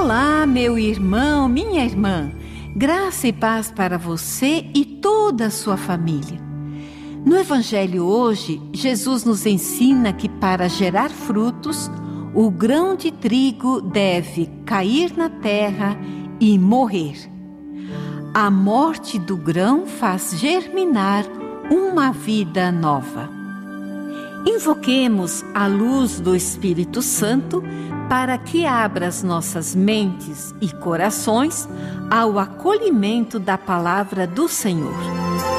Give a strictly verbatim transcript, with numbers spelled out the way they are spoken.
Olá, meu irmão, minha irmã. Graça e paz para você e toda a sua família. No Evangelho hoje, Jesus nos ensina que para gerar frutos, o grão de trigo deve cair na terra e morrer. A morte do grão faz germinar uma vida nova. Invoquemos a luz do Espírito Santo para que abra as nossas mentes e corações ao acolhimento da palavra do Senhor.